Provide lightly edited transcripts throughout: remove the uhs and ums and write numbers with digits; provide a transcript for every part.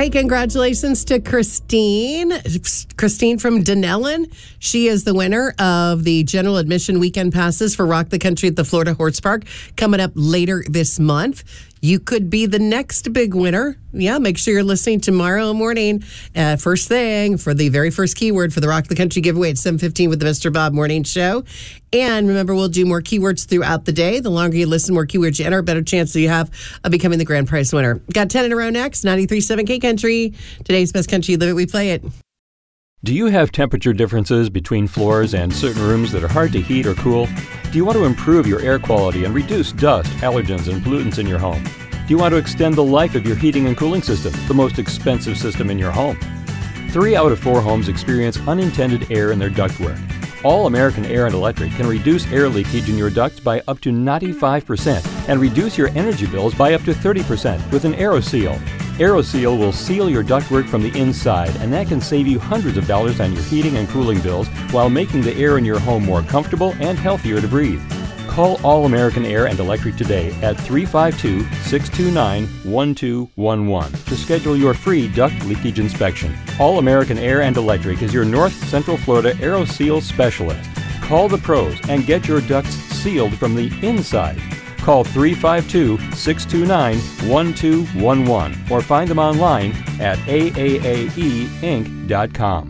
Hey, congratulations to Christine. Christine from Dunellen. She is the winner of the general admission weekend passes for Rock the Country at the Florida Horse Park coming up later this month. You could be the next big winner. Yeah, make sure you're listening tomorrow morning, first thing, for the very first keyword for the Rock the Country giveaway at 7:15 with the Mr. Bob Morning Show. And remember, we'll do more keywords throughout the day. The longer you listen, more keywords you enter, better chance that you have of becoming the grand prize winner. Got 10 in a row next, 93.7 K Country. Today's best country, live it, we play it. Do you have temperature differences between floors and certain rooms that are hard to heat or cool? Do you want to improve your air quality and reduce dust, allergens, and pollutants in your home? Do you want to extend the life of your heating and cooling system, the most expensive system in your home? 3 out of 4 homes experience unintended air in their ductwork. All American Air and Electric can reduce air leakage in your ducts by up to 95% and reduce your energy bills by up to 30% with an AeroSeal. AeroSeal will seal your ductwork from the inside, and that can save you hundreds of dollars on your heating and cooling bills while making the air in your home more comfortable and healthier to breathe. Call All American Air and Electric today at 352-629-1211 to schedule your free duct leakage inspection. All American Air and Electric is your North Central Florida AeroSeal specialist. Call the pros and get your ducts sealed from the inside. Call 352-629-1211 or find them online at aaaeinc.com.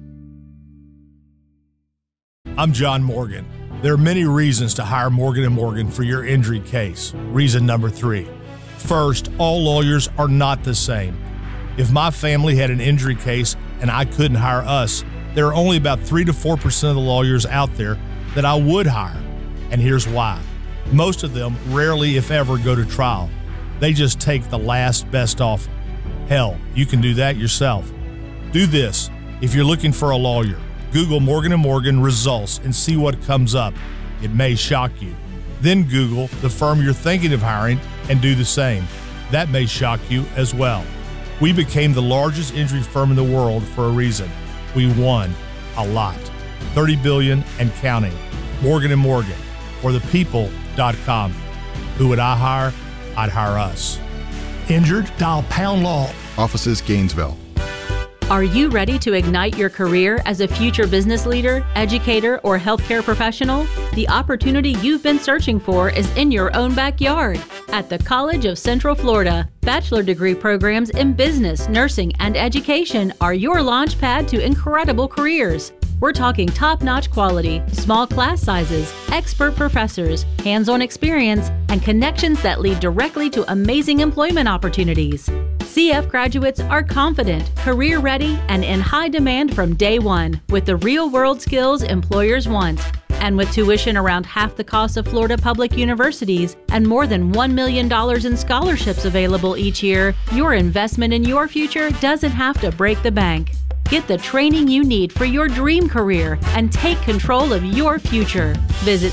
I'm John Morgan. There are many reasons to hire Morgan & Morgan for your injury case. Reason number 3. First, all lawyers are not the same. If my family had an injury case and I couldn't hire us, there are only about 3 to 4% of the lawyers out there that I would hire. And here's why. Most of them rarely, if ever, go to trial. They just take the last best offer. Hell, you can do that yourself. Do this. If you're looking for a lawyer, Google Morgan & Morgan results and see what comes up. It may shock you. Then Google the firm you're thinking of hiring and do the same. That may shock you as well. We became the largest injury firm in the world for a reason. We won a lot. $30 billion and counting. Morgan & Morgan. For the people.com. Who would I hire? I'd hire us. Injured? Dial pound law. Offices Gainesville. Are you ready to ignite your career as a future business leader, educator, or healthcare professional? The opportunity you've been searching for is in your own backyard. At the College of Central Florida, bachelor degree programs in business, nursing, and education are your launch pad to incredible careers. We're talking top-notch quality, small class sizes, expert professors, hands-on experience, and connections that lead directly to amazing employment opportunities. CF graduates are confident, career-ready, and in high demand from day one with the real-world skills employers want. And with tuition around half the cost of Florida public universities and more than $1 million in scholarships available each year, your investment in your future doesn't have to break the bank. Get the training you need for your dream career and take control of your future. Visit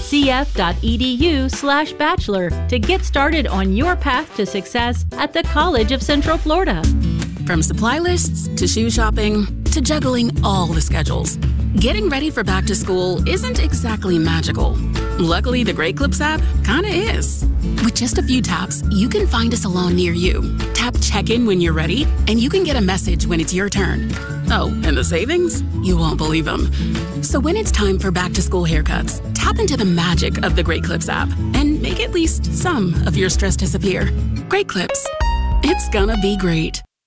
cf.edu/bachelor to get started on your path to success at the College of Central Florida. From supply lists to shoe shopping to juggling all the schedules, getting ready for back to school isn't exactly magical. Luckily, the Great Clips app kinda is. With just a few taps, you can find a salon near you. Tap check-in when you're ready, and you can get a message when it's your turn. Oh, and the savings? You won't believe them. So when it's time for back-to-school haircuts, tap into the magic of the Great Clips app and make at least some of your stress disappear. Great Clips. It's gonna be great.